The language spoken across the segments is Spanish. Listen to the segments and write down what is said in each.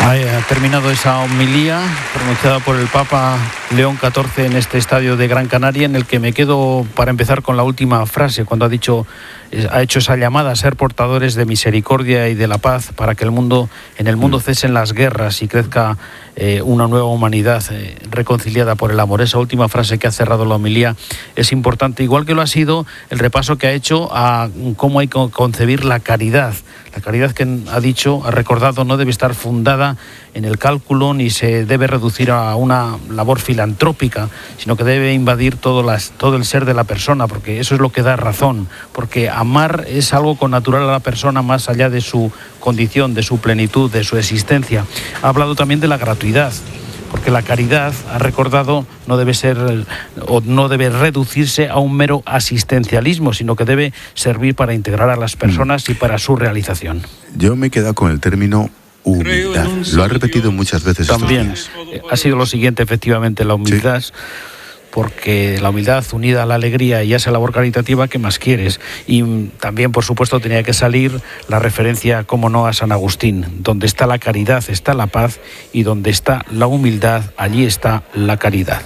Ha terminado esa homilía pronunciada por el Papa León XIV en este estadio de Gran Canaria, en el que me quedo para empezar con la última frase, cuando ha hecho esa llamada a ser portadores de misericordia y de la paz para que en el mundo cesen las guerras y crezca una nueva humanidad reconciliada por el amor. Esa última frase que ha cerrado la homilía es importante, igual que lo ha sido el repaso que ha hecho a cómo hay que concebir la caridad. La caridad que ha recordado, no debe estar fundada en el cálculo ni se debe reducir a una labor filantrópica, sino que debe invadir todo el ser de la persona, porque eso es lo que da razón, porque amar es algo connatural a la persona más allá de su condición, de su plenitud, de su existencia. Ha hablado también de la gratuidad, porque la caridad, ha recordado, no debe reducirse a un mero asistencialismo, sino que debe servir para integrar a las personas y para su realización. Yo me he quedado con el término humildad. Lo ha repetido muchas veces. También ha sido lo siguiente, efectivamente, la humildad. Sí. Porque la humildad unida a la alegría y a esa labor caritativa, ¿qué más quieres? Y también, por supuesto, tenía que salir la referencia, como no, a San Agustín. Donde está la caridad está la paz, y donde está la humildad, allí está la caridad.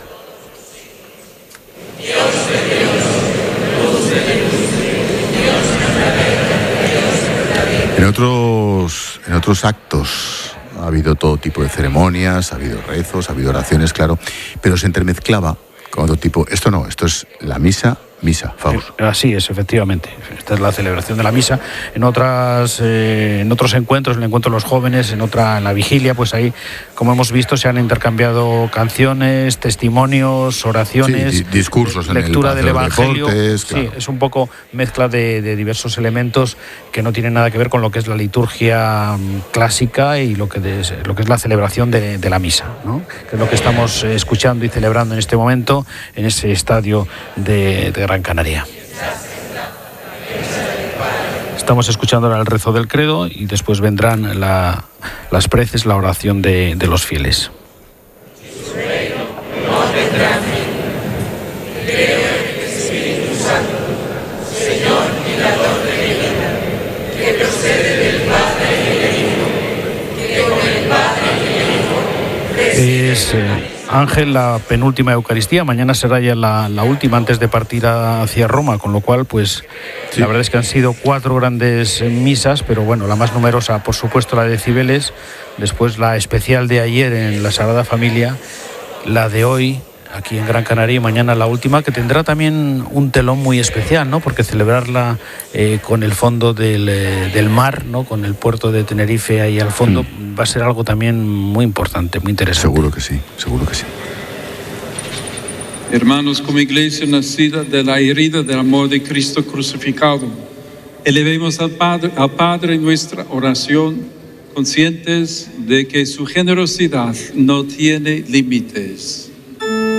En otros actos ha habido todo tipo de ceremonias, ha habido rezos, ha habido oraciones, claro, pero se entremezclaba con otro tipo. Esto es la misa, Faust. Así es, efectivamente. Esta es la celebración de la misa. En otros encuentros, en el encuentro de los jóvenes, en la vigilia, pues ahí, como hemos visto, se han intercambiado canciones, testimonios, oraciones, discursos, lectura del Evangelio. Deportes, claro. Sí, es un poco mezcla de diversos elementos que no tienen nada que ver con lo que es la liturgia clásica y lo que es la celebración de la misa, ¿no? Que es lo que estamos escuchando y celebrando en este momento en ese estadio de Gran Canaria. Estamos escuchando ahora el rezo del credo y después vendrán las preces, la oración de los fieles. Ángel, la penúltima Eucaristía, mañana será ya la última antes de partir hacia Roma, con lo cual, pues, sí. La verdad es que han sido 4 grandes misas, pero bueno, la más numerosa, por supuesto, la de Cibeles, después la especial de ayer en la Sagrada Familia, la de hoy aquí en Gran Canaria, y mañana la última, que tendrá también un telón muy especial, ¿no? Porque celebrarla con el fondo del mar, ¿no? Con el puerto de Tenerife ahí al fondo, va a ser algo también muy importante, muy interesante. Seguro que sí. Hermanos, como iglesia nacida de la herida del amor de Cristo crucificado, elevemos al Padre nuestra oración, conscientes de que su generosidad no tiene límites.